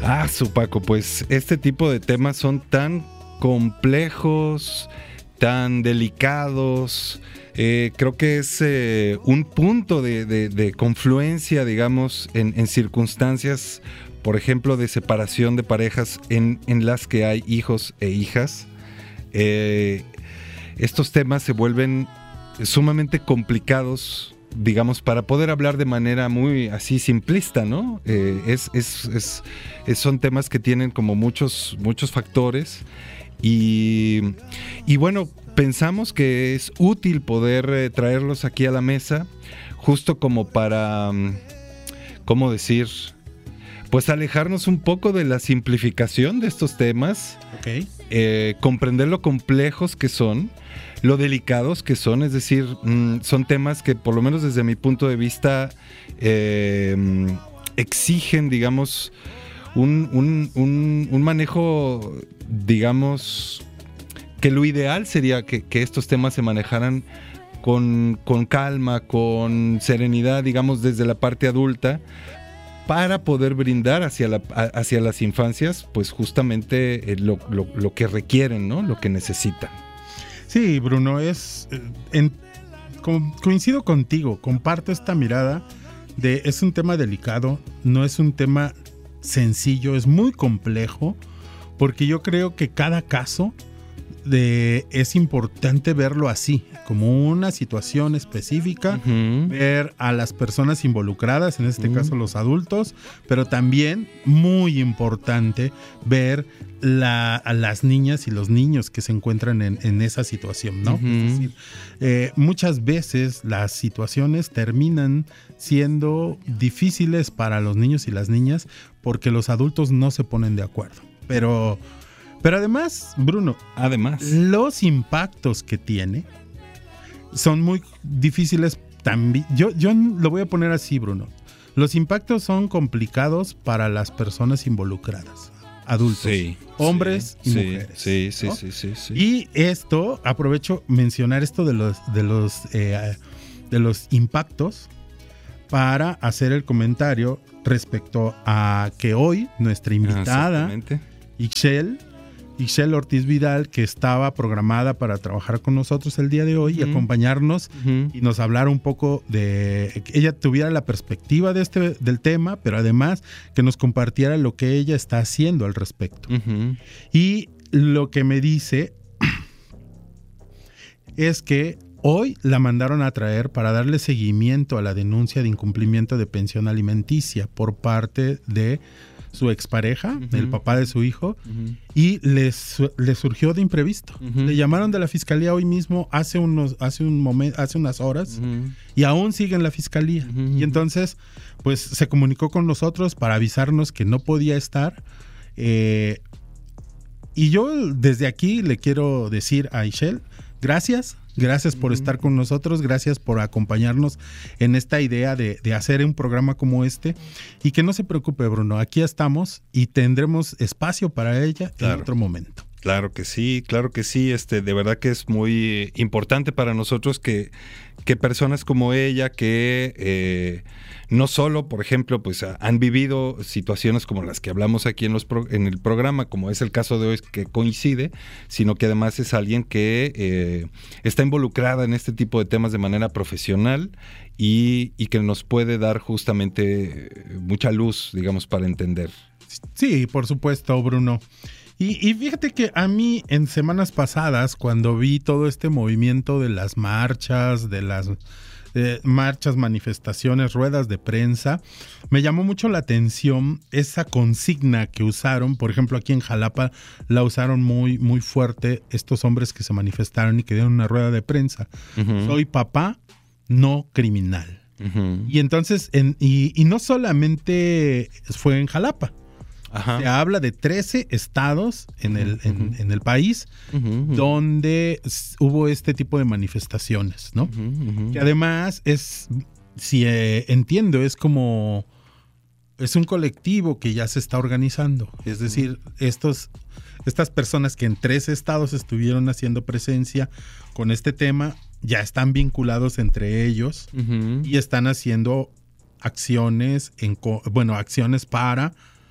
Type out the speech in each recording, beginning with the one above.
Paco, pues este tipo de temas son tan complejos, tan delicados. Creo que es un punto de confluencia, digamos, en circunstancias, por ejemplo, de separación de parejas en las que hay hijos e hijas. Estos temas se vuelven sumamente complicados, digamos, para poder hablar de manera muy así simplista, ¿no? Son temas que tienen como muchos factores y bueno, pensamos que es útil poder traerlos aquí a la mesa, justo como para, ¿cómo decir? Pues alejarnos un poco de la simplificación de estos temas, okay. Comprender lo complejos que son, lo delicados que son, es decir, son temas que por lo menos desde mi punto de vista exigen, digamos, un manejo, digamos, que lo ideal sería que estos temas se manejaran con calma, con serenidad, digamos, desde la parte adulta, para poder brindar hacia las infancias, pues justamente lo que requieren, ¿no? Lo que necesitan. Sí, Bruno, coincido contigo, comparto esta mirada es un tema delicado, no es un tema sencillo, es muy complejo, porque yo creo que cada caso es importante verlo así, como una situación específica, ver a las personas involucradas, en este caso los adultos, pero también muy importante ver a las niñas y los niños que se encuentran en esa situación, ¿no? Es decir, muchas veces las situaciones terminan siendo difíciles para los niños y las niñas porque los adultos no se ponen de acuerdo, pero además, Bruno, los impactos que tiene son muy difíciles también. Yo lo voy a poner así, Bruno. Los impactos son complicados para las personas involucradas, adultos, hombres y mujeres. Sí. Y esto, aprovecho mencionar esto de los impactos para hacer el comentario respecto a que hoy nuestra invitada, Ixchel Ortiz Vidal, que estaba programada para trabajar con nosotros el día de hoy y acompañarnos y nos hablar un poco de que ella tuviera la perspectiva del tema, pero además que nos compartiera lo que ella está haciendo al respecto. Y lo que me dice es que hoy la mandaron a traer para darle seguimiento a la denuncia de incumplimiento de pensión alimenticia por parte de su expareja, el papá de su hijo, y le surgió de imprevisto. Le llamaron de la fiscalía hoy mismo, hace unas horas, y aún sigue en la fiscalía. Y entonces, pues se comunicó con nosotros para avisarnos que no podía estar. Y yo desde aquí le quiero decir a Ixchel, gracias por estar con nosotros, gracias por acompañarnos en esta idea de hacer un programa como este, y que no se preocupe, Bruno, aquí estamos y tendremos espacio para ella en otro momento. Claro que sí, de verdad que es muy importante para nosotros que personas como ella, que no solo, por ejemplo, pues han vivido situaciones como las que hablamos aquí en el programa, como es el caso de hoy que coincide, sino que además es alguien que está involucrada en este tipo de temas de manera profesional y que nos puede dar justamente mucha luz, digamos, para entender. Sí, por supuesto, Bruno. Y fíjate que a mí en semanas pasadas, cuando vi todo este movimiento de las marchas, manifestaciones, ruedas de prensa, me llamó mucho la atención esa consigna que usaron. Por ejemplo, aquí en Jalapa la usaron muy, muy fuerte estos hombres que se manifestaron y que dieron una rueda de prensa. Soy papá, no criminal. Y entonces, y no solamente fue en Jalapa. Se habla de 13 estados en el país donde hubo este tipo de manifestaciones, ¿no? Que además entiendo, es un colectivo que ya se está organizando. Es decir, estas personas que en 13 estados estuvieron haciendo presencia con este tema ya están vinculados entre ellos y están haciendo acciones para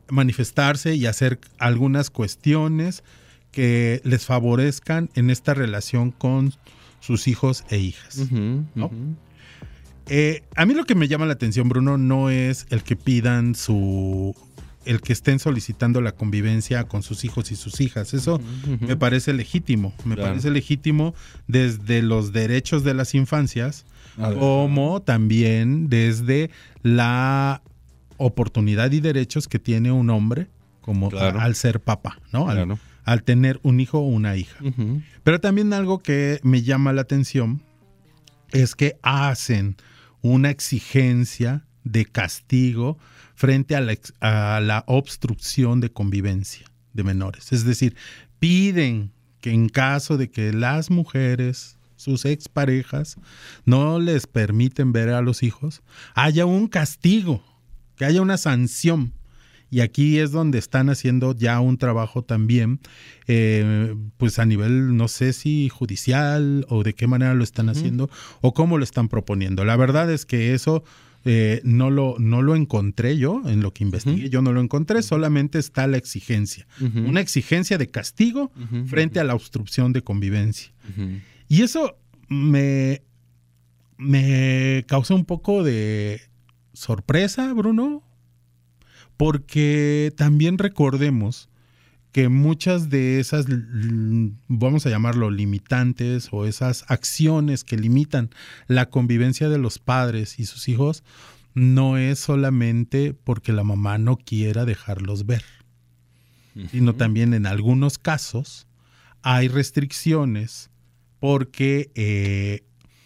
manifestarse y hacer algunas cuestiones que les favorezcan en esta relación con sus hijos e hijas, ¿no? A mí lo que me llama la atención, Bruno, no es el que pidan el que estén solicitando la convivencia con sus hijos y sus hijas. Eso me parece legítimo. Me parece legítimo desde los derechos de las infancias, como también desde la oportunidad y derechos que tiene un hombre como al ser papá, ¿no? Al tener un hijo o una hija. Pero también algo que me llama la atención es que hacen una exigencia de castigo frente a la obstrucción de convivencia de menores. Es decir, piden que en caso de que las mujeres, sus exparejas, no les permiten ver a los hijos, haya un castigo, que haya una sanción. Y aquí es donde están haciendo ya un trabajo también, pues a nivel, no sé si judicial o de qué manera lo están haciendo o cómo lo están proponiendo. La verdad es que eso no lo encontré yo en lo que investigué, yo no lo encontré, solamente está la exigencia. Una exigencia de castigo frente a la obstrucción de convivencia. Y eso me causó un poco de sorpresa, Bruno, porque también recordemos que muchas de esas, vamos a llamarlo limitantes, o esas acciones que limitan la convivencia de los padres y sus hijos, no es solamente porque la mamá no quiera dejarlos ver, sino también en algunos casos hay restricciones porque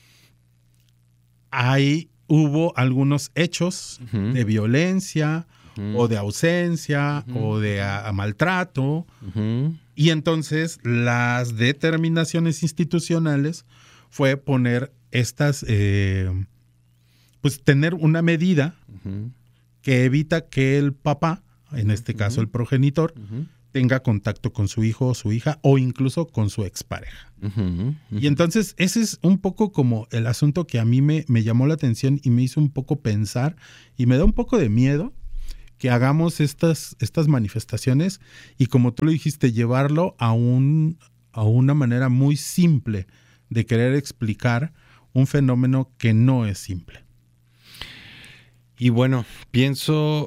hubo algunos hechos de violencia o de ausencia o de maltrato, y entonces las determinaciones institucionales fue poner estas, pues tener una medida que evita que el papá, en este caso el progenitor, tenga contacto con su hijo o su hija o incluso con su expareja. Y entonces ese es un poco como el asunto que a mí me llamó la atención y me hizo un poco pensar y me da un poco de miedo que hagamos estas manifestaciones y, como tú lo dijiste, llevarlo a una manera muy simple de querer explicar un fenómeno que no es simple. Y bueno, pienso,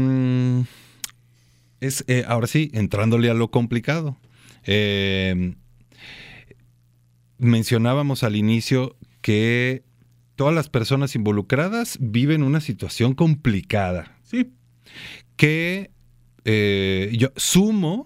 ahora sí, entrándole a lo complicado. Mencionábamos al inicio que todas las personas involucradas viven una situación complicada. Sí. Que yo sumo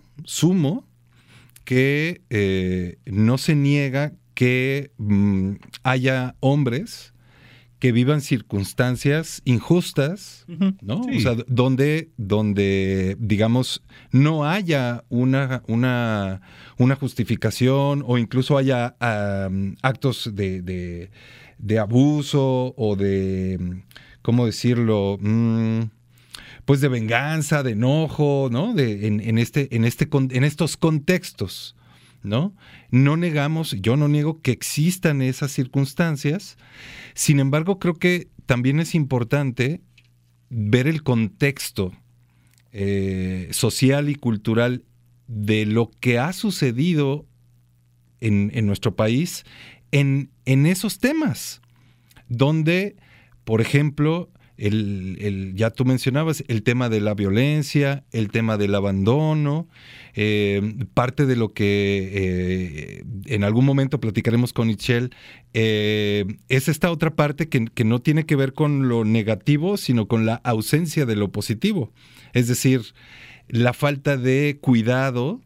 que no se niega que haya hombres que vivan circunstancias injustas, ¿no? Sí. O sea, donde digamos no haya una justificación o incluso haya actos de abuso o de, ¿cómo decirlo? Pues de venganza, de enojo, ¿no? En estos contextos, ¿no? Yo no niego que existan esas circunstancias. Sin embargo, creo que también es importante ver el contexto social y cultural de lo que ha sucedido en nuestro país en esos temas, donde, por ejemplo, ya tú mencionabas el tema de la violencia, el tema del abandono, parte de lo que en algún momento platicaremos con Itzel, es esta otra parte que no tiene que ver con lo negativo, sino con la ausencia de lo positivo. Es decir, la falta de cuidado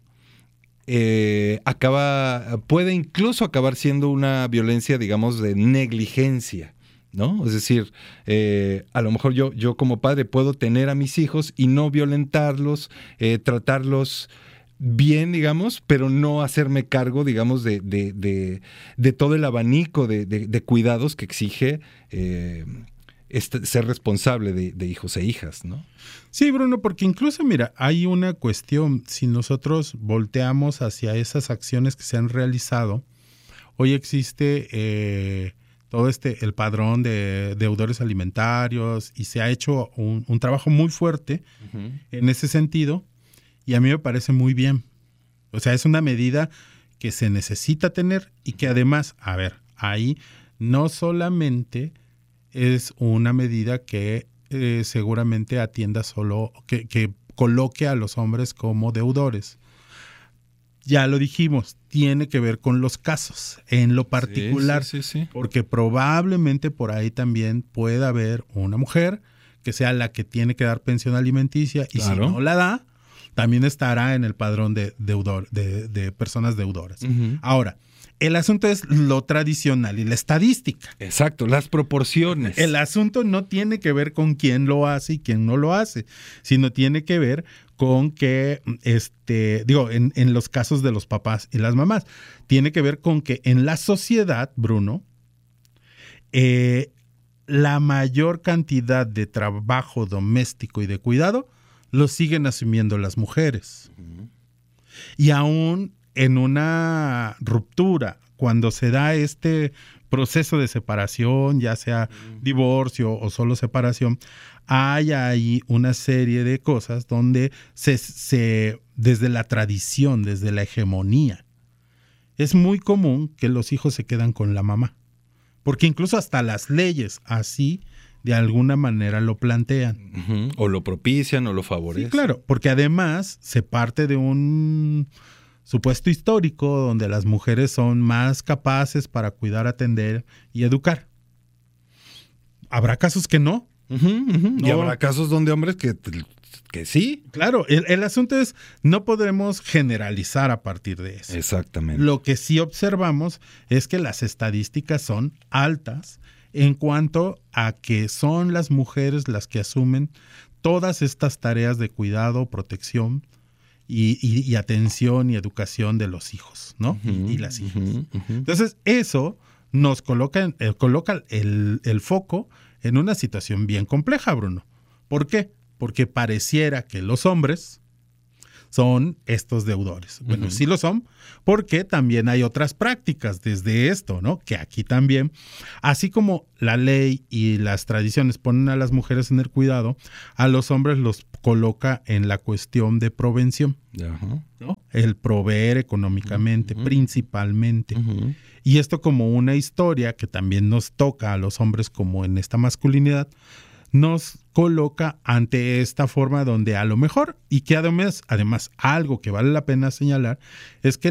puede incluso acabar siendo una violencia, digamos, de negligencia, ¿no? Es decir, a lo mejor yo como padre puedo tener a mis hijos y no violentarlos, tratarlos bien, digamos, pero no hacerme cargo, digamos, de todo el abanico de cuidados que exige ser responsable de hijos e hijas, ¿no? Sí, Bruno, porque incluso, mira, hay una cuestión, si nosotros volteamos hacia esas acciones que se han realizado, hoy existe todo el padrón de deudores alimentarios, y se ha hecho un trabajo muy fuerte en ese sentido, y a mí me parece muy bien. O sea, es una medida que se necesita tener y que además, a ver, ahí no solamente es una medida que seguramente atienda solo, que coloque a los hombres como deudores. Ya lo dijimos, tiene que ver con los casos en lo particular, sí. Porque probablemente por ahí también pueda haber una mujer que sea la que tiene que dar pensión alimenticia, y si no la da, también estará en el padrón de personas deudoras. Ahora, el asunto es lo tradicional y la estadística. Exacto, las proporciones. El asunto no tiene que ver con quién lo hace y quién no lo hace, sino tiene que ver con que, en los casos de los papás y las mamás, tiene que ver con que en la sociedad, Bruno, la mayor cantidad de trabajo doméstico y de cuidado lo siguen asumiendo las mujeres. Y aún en una ruptura, cuando se da este proceso de separación, ya sea divorcio o solo separación, hay ahí una serie de cosas donde desde la tradición, desde la hegemonía, es muy común que los hijos se quedan con la mamá. Porque incluso hasta las leyes así de alguna manera lo plantean. O lo propician o lo favorecen. Sí, claro, porque además se parte de un supuesto histórico donde las mujeres son más capaces para cuidar, atender y educar. Habrá casos que no. No. Y habrá casos donde hombres que sí. Claro, el asunto es, no podremos generalizar a partir de eso. Exactamente. Lo que sí observamos es que las estadísticas son altas en cuanto a que son las mujeres las que asumen todas estas tareas de cuidado, protección y atención y educación de los hijos, ¿no? Y las hijas. Entonces, eso nos coloca el foco en una situación bien compleja, Bruno. ¿Por qué? Porque pareciera que los hombres son estos deudores. Bueno, sí lo son, porque también hay otras prácticas desde esto, ¿no? Que aquí también, así como la ley y las tradiciones ponen a las mujeres en el cuidado, a los hombres los coloca en la cuestión de provención, ¿no? El proveer económicamente, principalmente. Y esto como una historia que también nos toca a los hombres como en esta masculinidad, nos coloca ante esta forma donde a lo mejor, y que además algo que vale la pena señalar, es que